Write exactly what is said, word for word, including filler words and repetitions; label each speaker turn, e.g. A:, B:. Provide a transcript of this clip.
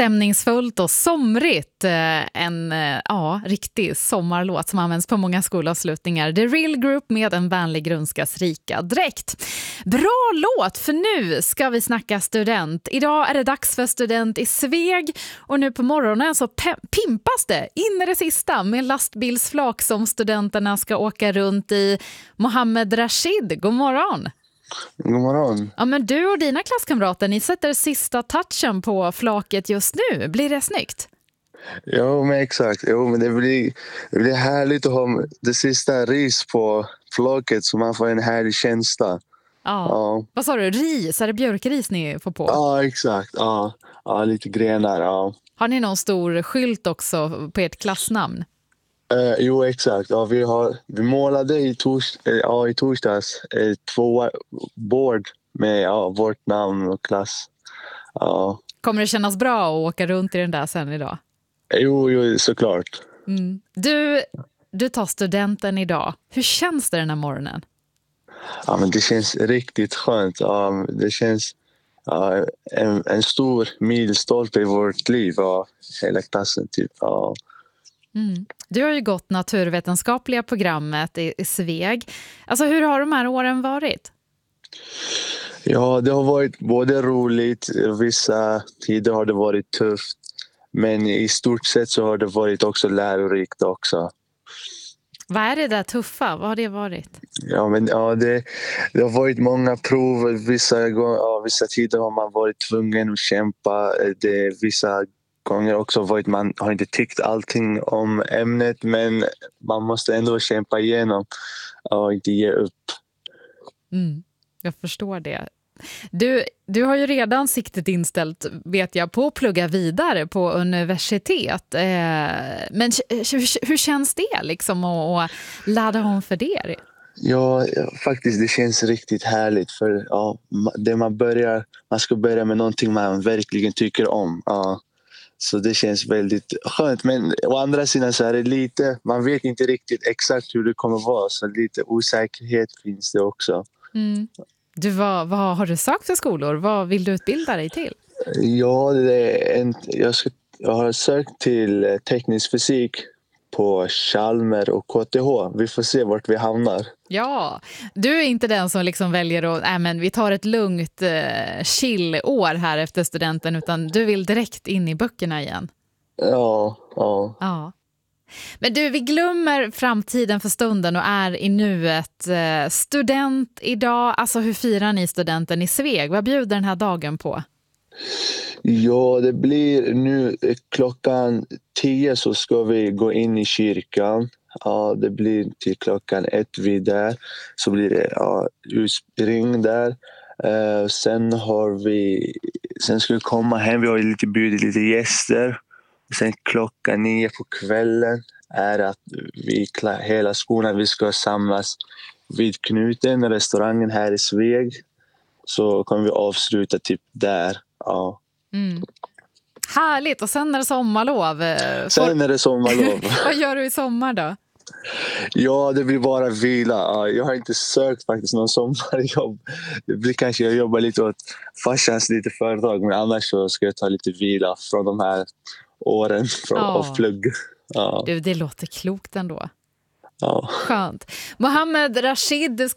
A: stämningsfullt och somrigt. En ja, riktig sommarlåt som används på många skolavslutningar. The Real Group med en vänlig grundskas rika dräkt. Bra låt, för nu ska vi snacka student. Idag är det dags för student i Sveg och nu på morgonen så pe- pimpas det in i det sista med lastbilsflak som studenterna ska åka runt i. Mohammed Rashid, god morgon.
B: God morgon.
A: Ja, men du och dina klasskamrater, ni sätter sista touchen på flaket just nu. Blir det snyggt?
B: Jo, men exakt. Jo, men det blir, det blir härligt att ha det sista ris på flaket så man får en härlig känsla.
A: Ja.
B: Ja.
A: Vad sa du? Ris? Är det björkris ni får på?
B: Ja, exakt. Ja, ja lite grenar. Ja.
A: Har ni någon stor skylt också på ert klassnamn?
B: Uh, jo, exakt. Ja, vi, har, vi målade i, tors, uh, ja, i torsdags uh, två board med ja, vårt namn och klass. Ja.
A: Kommer det kännas bra att åka runt i den där sen idag?
B: Jo, jo såklart.
A: Mm. Du, du tar studenten idag. Hur känns det den här morgonen?
B: Ja, men det känns riktigt skönt. Ja, det känns ja, en, en stor milstolpe i vårt liv. Ja, hela klassen typ. Ja.
A: Mm. Du har ju gått naturvetenskapliga programmet i, i Sveg. Alltså, hur har de här åren varit?
B: Ja, det har varit både roligt. Vissa tider har det varit tufft. Men i stort sett så har det varit också lärorikt också.
A: Vad är det där tuffa? Vad har det varit?
B: Ja, men ja, det, det har varit många prov. Vissa, ja, vissa tider har man varit tvungen att kämpa. Det, vissa gånger också varit man har inte tyckt allting om ämnet, men man måste ändå kämpa igenom och inte ge upp.
A: Mm, jag förstår det. Du, du har ju redan siktet inställt, vet jag, på att plugga vidare på universitet. Eh, men hur, hur känns det liksom att, att ladda om för det?
B: Ja, faktiskt det känns riktigt härligt för ja, det man börjar, man ska börja med någonting man verkligen tycker om. Ja. Så det känns väldigt skönt, men å andra sidan så är det lite, man vet inte riktigt exakt hur det kommer vara, så lite osäkerhet finns det också.
A: Mm. Du, vad, vad har du sökt för skolor? Vad vill du utbilda dig till?
B: Ja, det är en, jag, ska, jag har sökt till teknisk fysik på Chalmers och K T H. Vi får se vart vi hamnar.
A: Ja, du är inte den som liksom väljer att äh, men vi tar ett lugnt eh, chill-år här efter studenten, utan du vill direkt in i böckerna igen.
B: Ja, ja.
A: Ja. Men du, vi glömmer framtiden för stunden och är i nuet. Eh, student idag, alltså hur firar ni studenten i Sveg? Vad bjuder den här dagen på?
B: Ja, det blir nu klockan tio så ska vi gå in i kyrkan. Ja, det blir till klockan ett vid där. Så blir det ja, utspring där. Uh, sen har vi, sen ska vi komma hem. Vi har lite bjudit lite gäster. Sen klockan nio på kvällen är att vi, hela skolan, vi ska samlas vid Knuten, restaurangen här i Sveg. Så kommer vi avsluta typ där. Ja.
A: Mm. Härligt, och sen är det sommarlov.
B: Sen är det sommarlov.
A: Vad gör du i sommar då?
B: Ja, det blir bara vila. Jag har inte sökt faktiskt någon sommarjobb. Det blir kanske jag jobbar lite åt farsans lite företag, men annars så ska jag ta lite vila från de här åren från,
A: ja.
B: av plugg. Ja.
A: Du, det låter klokt ändå.
B: Ja.
A: Skönt. Mohammed Rashid,